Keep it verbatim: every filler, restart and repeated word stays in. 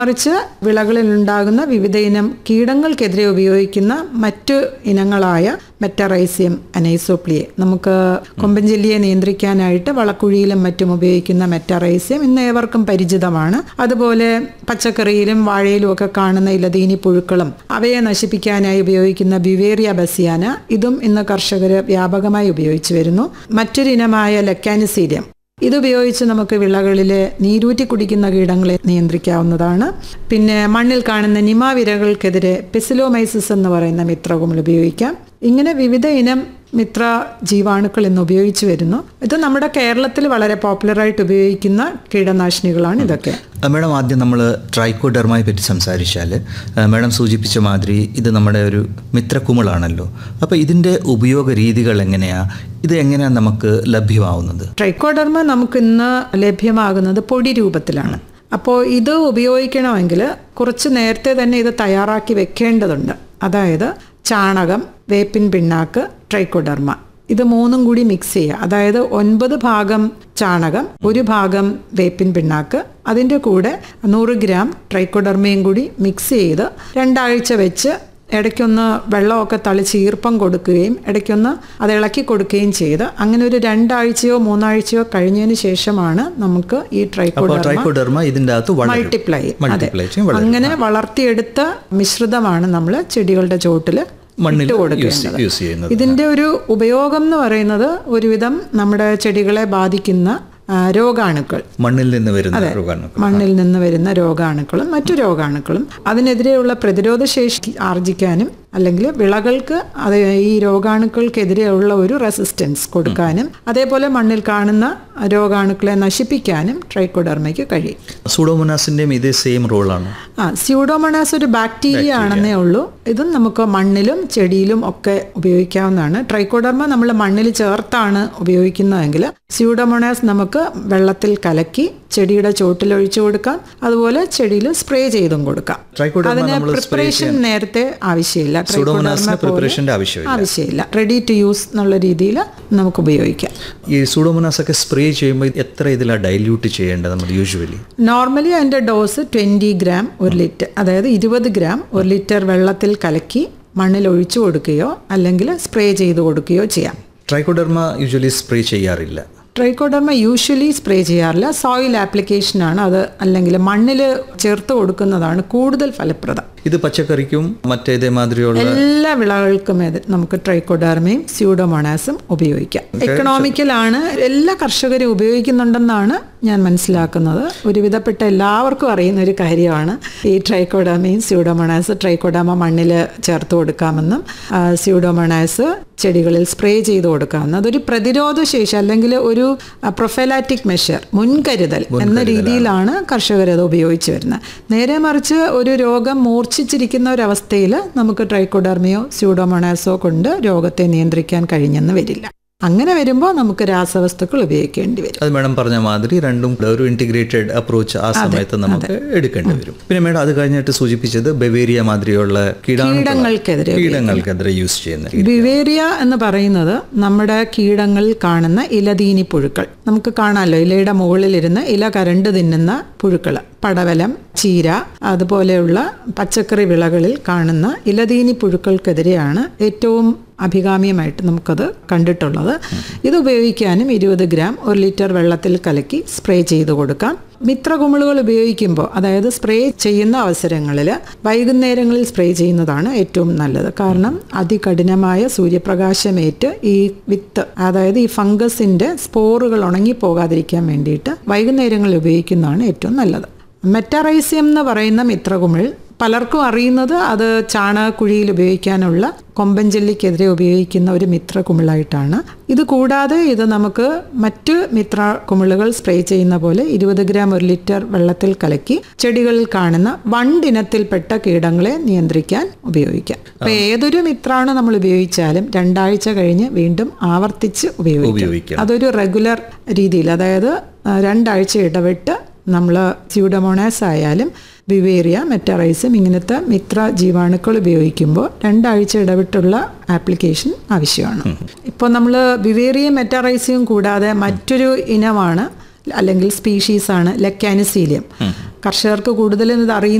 മറിച്ച് വിളകളിൽ ഉണ്ടാകുന്ന വിവിധ ഇനം കീടങ്ങൾക്കെതിരെ ഉപയോഗിക്കുന്ന മറ്റു ഇനങ്ങളായ മെറ്ററൈസിയം അനൈസോപ്ലിയെ, നമുക്ക് കൊമ്പൻ ചെല്ലിയെ നിയന്ത്രിക്കാനായിട്ട് വളക്കുഴിയിലും മറ്റും ഉപയോഗിക്കുന്ന മെറ്ററൈസിയം ഇന്ന് ഏവർക്കും പരിചിതമാണ്. അതുപോലെ പച്ചക്കറിയിലും വാഴയിലും ഒക്കെ കാണുന്ന ഇലതീനി പുഴുക്കളും അവയെ നശിപ്പിക്കാനായി ഉപയോഗിക്കുന്ന ബിവേറിയ ബസിയാന, ഇതും ഇന്ന് കർഷകർ വ്യാപകമായി ഉപയോഗിച്ചു വരുന്നു. മറ്റൊരു ഇനമായ ലെക്കാനിസീഡിയം, ഇതുപയോഗിച്ച് നമുക്ക് വിളകളിലെ നീരൂറ്റി കുടിക്കുന്ന കീടങ്ങളെ നിയന്ത്രിക്കാവുന്നതാണ്. പിന്നെ മണ്ണിൽ കാണുന്ന നിമാവിരകൾക്കെതിരെ പെസിലോമൈസിസ് എന്ന് പറയുന്ന മിത്രകുമിൾ ഉപയോഗിക്കാം. ഇങ്ങനെ വിവിധ ഇനം മിത്ര ജീവാണുക്കൾ ഇന്ന് ഉപയോഗിച്ച് വരുന്നു. ഇത് നമ്മുടെ കേരളത്തിൽ വളരെ പോപ്പുലറായിട്ട് ഉപയോഗിക്കുന്ന കീടനാശിനികളാണ് ഇതൊക്കെ. മാഡം, ആദ്യം നമ്മൾ ട്രൈക്കോഡെർമയെ പറ്റി സംസാരിച്ചാൽ മാഡം സൂചിപ്പിച്ച മാതിരി ഇത് നമ്മുടെ ഒരു മിത്രകുമിളാണല്ലോ. അപ്പോൾ ഇതിൻ്റെ ഉപയോഗ രീതികൾ എങ്ങനെയാണ്? ഇത് എങ്ങനെയാണ് നമുക്ക് ലഭ്യമാവുന്നത്? ട്രൈക്കോഡെർമ നമുക്ക് ഇന്ന് ലഭ്യമാകുന്നത് പൊടി രൂപത്തിലാണ്. അപ്പോൾ ഇത് ഉപയോഗിക്കണമെങ്കിൽ കുറച്ച് നേരത്തെ തന്നെ ഇത് തയ്യാറാക്കി വെക്കേണ്ടതുണ്ട്. അതായത് ചാണകം, വേപ്പിൻ പിണ്ണാക്ക്, ട്രൈക്കോഡെർമ, ഇത് മൂന്നും കൂടി മിക്സ് ചെയ്യുക. അതായത് ഒൻപത് ഭാഗം ചാണകം, ഒരു ഭാഗം വേപ്പിൻ പിണ്ണാക്ക്, അതിൻ്റെ കൂടെ നൂറ് ഗ്രാം ട്രൈക്കോഡെർമയും കൂടി മിക്സ് ചെയ്ത് രണ്ടാഴ്ച വെച്ച് ഇടയ്ക്കൊന്ന് വെള്ളമൊക്കെ തളിച്ച് ഈർപ്പം കൊടുക്കുകയും ഇടയ്ക്കൊന്ന് അത് ഇളക്കി കൊടുക്കുകയും ചെയ്ത് അങ്ങനെ ഒരു രണ്ടാഴ്ചയോ മൂന്നാഴ്ചയോ കഴിഞ്ഞതിന് ശേഷമാണ് നമുക്ക് ഈ ട്രൈക്കോഡെർമ ഇതിൻ്റെ അകത്ത് മൾട്ടിപ്ലൈ അങ്ങനെ വളർത്തിയെടുത്ത മിശ്രിതമാണ് നമ്മൾ ചെടികളുടെ ചോട്ടിൽ ഇട്ട് കൊടുക്കുന്നത്. ഇതിൻ്റെ ഒരു ഉപയോഗം എന്ന് പറയുന്നത് ഒരുവിധം നമ്മുടെ ചെടികളെ ബാധിക്കുന്ന രോഗാണുക്കൾ, മണ്ണിൽ നിന്ന് വരുന്ന രോഗാണുക്കൾ മണ്ണിൽ നിന്ന് വരുന്ന രോഗാണുക്കളും മറ്റു രോഗാണുക്കളും അതിനെതിരെയുള്ള പ്രതിരോധ ശേഷി ആർജിക്കാനും അല്ലെങ്കിൽ വിളകൾക്ക് അത് ഈ രോഗാണുക്കൾക്കെതിരെയുള്ള ഒരു റെസിസ്റ്റൻസ് കൊടുക്കാനും അതേപോലെ മണ്ണിൽ കാണുന്ന രോഗാണുക്കളെ നശിപ്പിക്കാനും ട്രൈക്കോഡെർമയ്ക്ക് കഴിയും. സ്യൂഡോമോണാസിന്റെയും ഇതേ സെയിം റോളാണ്. ആ സ്യൂഡോമോണാസ് ഒരു ബാക്ടീരിയ ആണെന്നേ ഉള്ളൂ. ഇതും നമുക്ക് മണ്ണിലും ചെടിയിലും ഒക്കെ ഉപയോഗിക്കാവുന്നതാണ്. ട്രൈക്കോഡെർമ നമ്മൾ മണ്ണിൽ ചേർത്താണ് ഉപയോഗിക്കുന്നതെങ്കിൽ സ്യൂഡോമോണാസ് നമുക്ക് വെള്ളത്തിൽ കലക്കി ചെടിയുടെ ചോട്ടിൽ ഒഴിച്ചു കൊടുക്കാം. അതുപോലെ ചെടിയിൽ സ്പ്രേ ചെയ്തും കൊടുക്കാം. അതിന് പ്രിപ്പറേഷൻ നേരത്തെ ആവശ്യമില്ല. ആവശ്യമില്ല. റെഡി ടു യൂസ് എന്നുള്ള രീതിയിൽ നമുക്ക് ഉപയോഗിക്കാം. ഈ സൂഡോമോണാസ് ഒക്കെ സ്പ്രേ ചെയ്യുമ്പോൾ എത്ര ഇതിലാണ് ഡൈല്യൂട്ട് ചെയ്യേണ്ടത് നമ്മൾ യൂഷ്വലി? നോർമലി അതിൻ്റെ ഡോസ് ട്വൻറ്റി ഗ്രാം ഒരു ലിറ്റർ, അതായത് ഇരുപത് ഗ്രാം ഒരു ലിറ്റർ വെള്ളത്തിൽ കലക്കി മണ്ണിൽ ഒഴിച്ചു കൊടുക്കുകയോ അല്ലെങ്കിൽ സ്പ്രേ ചെയ്ത് കൊടുക്കുകയോ ചെയ്യാം. ട്രൈക്കോഡെർമ യൂഷ്വലി സ്പ്രേ ചെയ്യാറില്ല. ട്രൈക്കോഡെർമ യൂഷ്വലി സ്പ്രേ ചെയ്യാറില്ല. സോയിൽ ആപ്ലിക്കേഷനാണ് അത്, അല്ലെങ്കിൽ മണ്ണിൽ ചേർത്ത് കൊടുക്കുന്നതാണ് കൂടുതൽ ഫലപ്രദം. ഇത് പച്ചക്കറിക്കും മറ്റേതേമാതിരിയുള്ള എല്ലാ വിളകൾക്കും നമുക്ക് ട്രൈക്കോഡെർമയും സ്യൂഡോമോണാസും ഉപയോഗിക്കാം. എക്കണോമിക്കലാണ്, എല്ലാ കർഷകരും ഉപയോഗിക്കുന്നുണ്ടെന്നാണ് ഞാൻ മനസ്സിലാക്കുന്നത്. ഒരുവിധപ്പെട്ട എല്ലാവർക്കും അറിയുന്ന ഒരു കാര്യമാണ് ഈ ട്രൈക്കോഡെർമയും സ്യൂഡോമോണാസ്. ട്രൈക്കോഡെർമ മണ്ണിൽ ചേർത്ത് കൊടുക്കാമെന്നും സ്യൂഡോമോണാസ് ചെടികളിൽ സ്പ്രേ ചെയ്ത് കൊടുക്കാമെന്നും. അതൊരു പ്രതിരോധ ശേഷി അല്ലെങ്കിൽ ഒരു പ്രൊഫൈലാറ്റിക് മെഷർ, മുൻകരുതൽ എന്ന രീതിയിലാണ് കർഷകർ അത് ഉപയോഗിച്ച് വരുന്നത്. നേരെ മറിച്ച് ഒരു രോഗം മൂർച്ഛിച്ചിരിക്കുന്ന ഒരവസ്ഥയിൽ നമുക്ക് ട്രൈക്കോഡെർമയോ സ്യൂഡോമോണാസോ കൊണ്ട് രോഗത്തെ നിയന്ത്രിക്കാൻ കഴിഞ്ഞെന്ന് വരില്ല. അങ്ങനെ വരുമ്പോൾ നമുക്ക് രാസവസ്തുക്കൾ ഉപയോഗിക്കേണ്ടി വരും. അത് മാഡം പറഞ്ഞ മാതിരി രണ്ടും ഒരു ഇന്റഗ്രേറ്റഡ് അപ്രോച്ച് ആ സമയത്ത് നമുക്ക് എടുക്കേണ്ടി വരും. പിന്നെ മാഡം അത് കഴിഞ്ഞിട്ട് സൂചിപ്പിച്ചത് ബവേരിയ മാതിരിയുള്ള കീടങ്ങൾക്കെതിരെ കീടങ്ങൾക്കെതിരെ യൂസ് ചെയ്യുന്ന ബവേരിയ എന്ന് പറയുന്നത് നമ്മുടെ കീടങ്ങളിൽ കാണുന്ന ഇലതീനി പുഴുക്കൾ. നമുക്ക് കാണാമല്ലോ, ഇലയുടെ മുകളിലിരുന്ന് ഇല കരണ്ട് തിന്നുന്ന പുഴുക്കൾ. പടവലം, ചീര, അതുപോലെയുള്ള പച്ചക്കറി വിളകളിൽ കാണുന്ന ഇലതീനി പുഴുക്കൾക്കെതിരെയാണ് ഏറ്റവും അഭികാമ്യമായിട്ട് നമുക്കത് കണ്ടിട്ടുള്ളത്. ഇത് ഉപയോഗിക്കാനും ഇരുപത് ഗ്രാം ഒരു ലിറ്റർ വെള്ളത്തിൽ കലക്കി സ്പ്രേ ചെയ്ത് കൊടുക്കാം. മിത്രകുമിളുകൾ ഉപയോഗിക്കുമ്പോൾ, അതായത് സ്പ്രേ ചെയ്യുന്ന അവസരങ്ങളിൽ വൈകുന്നേരങ്ങളിൽ സ്പ്രേ ചെയ്യുന്നതാണ് ഏറ്റവും നല്ലത്. കാരണം അതികഠിനമായ സൂര്യപ്രകാശമേറ്റ് ഈ വിത്ത്, അതായത് ഈ ഫംഗസിൻ്റെ സ്പോറുകൾ ഉണങ്ങിപ്പോകാതിരിക്കാൻ വേണ്ടിയിട്ട് വൈകുന്നേരങ്ങളിൽ ഉപയോഗിക്കുന്നതാണ് ഏറ്റവും നല്ലത്. മെറ്ററൈസിയം എന്ന് പറയുന്ന മിത്രകുമിൾ പലർക്കും അറിയുന്നത് അത് ചാണകക്കുഴിയിൽ ഉപയോഗിക്കാനുള്ള കൊമ്പൻ ചെല്ലിക്കെതിരെ ഉപയോഗിക്കുന്ന ഒരു മിത്രകുമിളായിട്ടാണ്. ഇത് കൂടാതെ ഇത് നമുക്ക് മറ്റ് മിത്രകുമിളുകൾ സ്പ്രേ ചെയ്യുന്ന പോലെ ഇരുപത് ഗ്രാം ഒരു ലിറ്റർ വെള്ളത്തിൽ കലക്കി ചെടികളിൽ കാണുന്ന വണ്ടിനത്തിൽപ്പെട്ട കീടങ്ങളെ നിയന്ത്രിക്കാൻ ഉപയോഗിക്കാം. അപ്പോൾ ഏതൊരു മിത്രാണ് നമ്മൾ ഉപയോഗിച്ചാലും രണ്ടാഴ്ച കഴിഞ്ഞ് വീണ്ടും ആവർത്തിച്ച് ഉപയോഗിക്കാം. അതൊരു റെഗുലർ രീതിയിൽ, അതായത് രണ്ടാഴ്ച ഇടവിട്ട് നമ്മൾ സ്യൂഡോമോണാസ് ആയാലും ബവേരിയ, മെറ്ററൈസിയം ഇങ്ങനത്തെ മിത്ര ജീവാണുക്കൾ ഉപയോഗിക്കുമ്പോൾ രണ്ടാഴ്ച ഇടവിട്ടുള്ള ആപ്ലിക്കേഷൻ ആവശ്യമാണ്. ഇപ്പോൾ നമ്മൾ ബവേരിയയും മെറ്ററൈസിയം കൂടാതെ മറ്റൊരു ഇനമാണ് അല്ലെങ്കിൽ സ്പീഷീസാണ് ലെക്കാനിസീലിയം. കർഷകർക്ക് കൂടുതലും ഇത് അറിയുന്ന